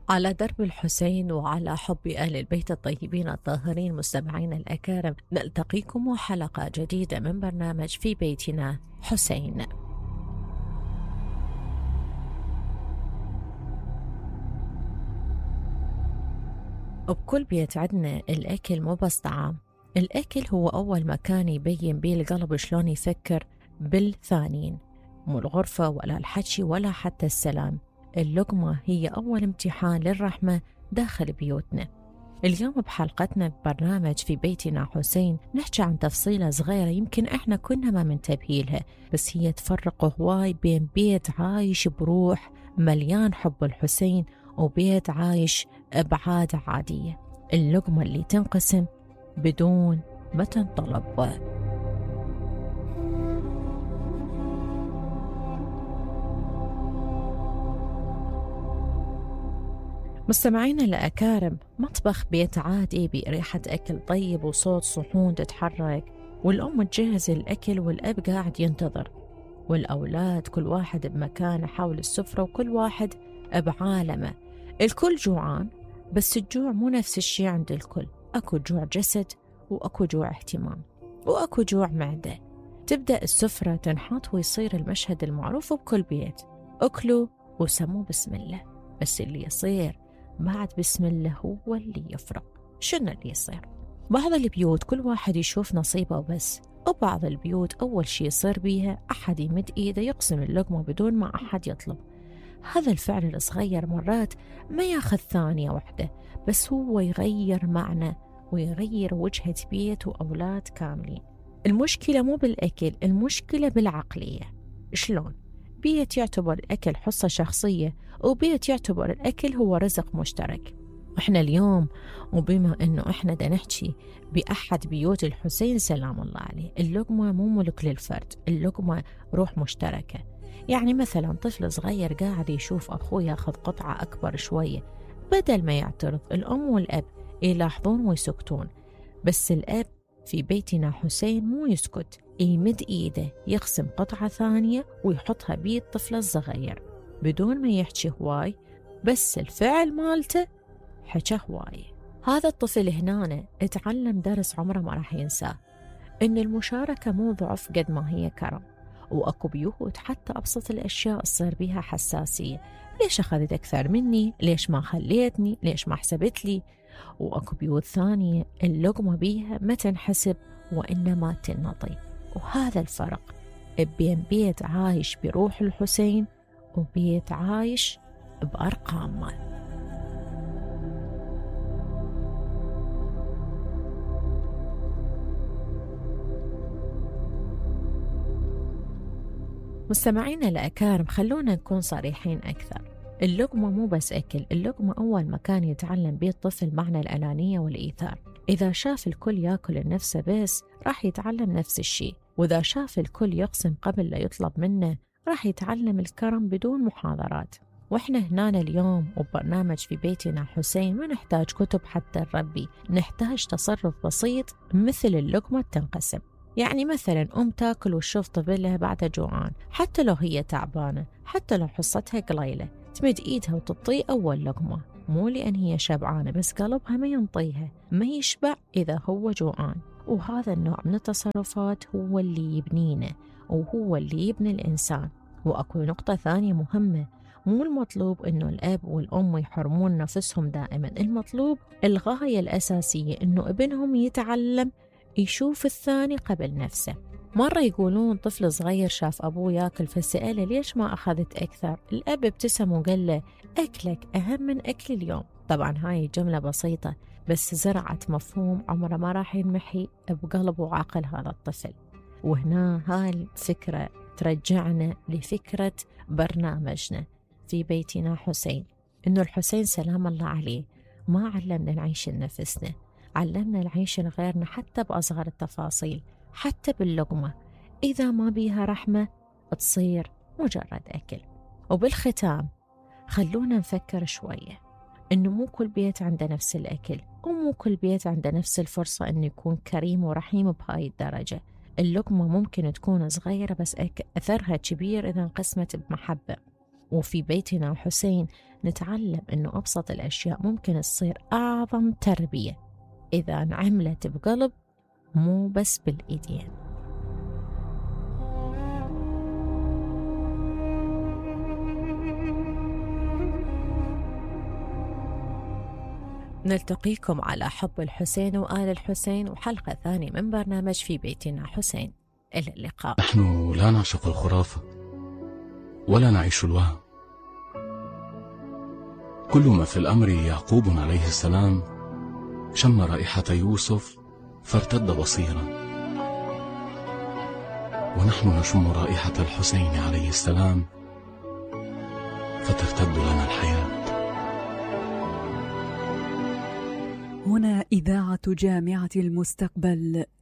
على درب الحسين وعلى حب أهل البيت الطيبين الطاهرين مستمعين الأكارم، نلتقيكم وحلقة جديدة من برنامج في بيتنا حسين. وبكل بيت عدنا الأكل مو بس طعام، الأكل هو أول مكان يبين بيه القلب شلون يفكر بالثانيين، مو الغرفة ولا الحكي ولا حتى السلام. اللقمة هي أول امتحان للرحمة داخل بيوتنا. اليوم بحلقتنا ببرنامج في بيتنا حسين نحكي عن تفصيلة صغيرة يمكن احنا كنا ما منتبهي لها، بس هي تفرق هواي بين بيت عايش بروح مليان حب الحسين وبيت عايش بعادة عادية. اللقمة اللي تنقسم بدون ما تنطلب. مستمعينا الأكارم، مطبخ بيت عادي بريحة أكل طيب وصوت صحون تتحرك، والأم تجهز الأكل والأب قاعد ينتظر، والأولاد كل واحد بمكانه حول السفرة وكل واحد بعالمه. الكل جوعان، بس الجوع مو نفس الشي عند الكل. أكو جوع جسد وأكو جوع اهتمام وأكو جوع معدة. تبدأ السفرة تنحط ويصير المشهد المعروف بكل بيت: أكلوا وسموا بسم الله. بس اللي يصير بعد بسم الله هو اللي يفرق. شنو اللي يصير؟ بعض البيوت كل واحد يشوف نصيبه بس، وبعض البيوت أول شي يصير بيها أحد يمد إيده يقسم اللقمة بدون ما أحد يطلب. هذا الفعل الصغير مرات ما ياخذ ثانية واحدة، بس هو يغير معنى ويغير وجهة بيت وأولاد كاملين. المشكلة مو بالأكل، المشكلة بالعقلية. شلون؟ بيت يعتبر الأكل حصة شخصية، وبيت يعتبر الأكل هو رزق مشترك. إحنا اليوم وبما إنه إحنا دا نحكي بأحد بيوت الحسين سلام الله عليه، اللقمة مو ملك للفرد، اللقمة روح مشتركة. يعني مثلا طفل صغير قاعد يشوف أخوه ياخذ قطعة أكبر شوية، بدل ما يعترض الأم والأب يلاحظون ويسكتون، بس الأب في بيتنا حسين مو يسكت، يمد إيده يقسم قطعة ثانية ويحطها بيد الطفل الصغير بدون ما يحكي هواي، بس الفعل مالته حكى هواي. هذا الطفل هنا اتعلم درس عمره ما راح ينساه، إن المشاركة مو ضعف قد ما هي كرم. وأكو بيوت حتى أبسط الأشياء تصير بيها حساسية: ليش أخذت أكثر مني؟ ليش ما خليتني؟ ليش ما حسبت لي؟ وأكو بيوت ثانية اللقمة بيها ما تنحسب وإنما تنطي. وهذا الفرق بين بيت عايش بروح الحسين وبيت عايش بأرقام مال. مستمعينا الأكارم، خلونا نكون صريحين أكثر. اللقمة مو بس أكل، اللقمة أول مكان يتعلم بيه الطفل معنى الأنانية والإيثار. إذا شاف الكل يأكل لنفسه بس راح يتعلم نفس الشيء، وإذا شاف الكل يقسم قبل لا يطلب منه راح يتعلم الكرم بدون محاضرات. وإحنا هنا اليوم وبرنامج في بيتنا حسين ما نحتاج كتب حتى نربي، نحتاج تصرف بسيط مثل اللقمة تنقسم. يعني مثلا تاكل وتشوف طفلها بعد جوعان، حتى لو هي تعبانة، حتى لو حصتها قليلة، تمد ايدها وتطي أول لقمة، مو لأن هي شبعانة، بس قلبها ما ينطيها، ما يشبع إذا هو جوعان. وهذا النوع من التصرفات هو اللي يبنينا وهو اللي يبني الإنسان. وأكو نقطة ثانية مهمة: مو المطلوب إنه الأب والأم يحرمون نفسهم دائما، المطلوب الغاية الأساسية إنه ابنهم يتعلم يشوف الثاني قبل نفسه. مرة يقولون طفل صغير شاف أبوه ياكل فسأله ليش ما أخذت أكثر؟ الأب ابتسم وقال له أكلك أهم من أكل اليوم. طبعا هاي جملة بسيطة بس زرعت مفهوم عمره ما راح ينمحي بقلب وعقل هذا الطفل. وهنا هاي الفكرة ترجعنا لفكرة برنامجنا في بيتنا حسين، إنه الحسين سلام الله عليه ما علمنا نعيش لنفسنا، علمنا نعيش لغيرنا حتى بأصغر التفاصيل، حتى باللقمة إذا ما بيها رحمة تصير مجرد أكل. وبالختام خلونا نفكر شوية إنه مو كل بيت عنده نفس الأكل، ومو كل بيت عنده نفس الفرصة إنه يكون كريم ورحيم بهاي الدرجة. اللقمة ممكن تكون صغيرة بس أثرها كبير إذا انقسمت بمحبة. وفي بيتنا حسين نتعلم إنه أبسط الأشياء ممكن تصير أعظم تربية إذا انعملت بقلب مو بس بالإيدين. نلتقيكم على حب الحسين وآل الحسين وحلقة ثانية من برنامج في بيتنا حسين. إلى اللقاء. نحن لا نعشق الخرافة ولا نعيش الوهم. كل ما في الأمر يعقوب عليه السلام شم رائحة يوسف فارتد بصيرا، ونحن نشم رائحة الحسين عليه السلام فترتد لنا الحياة. هنا إذاعة جامعة المستقبل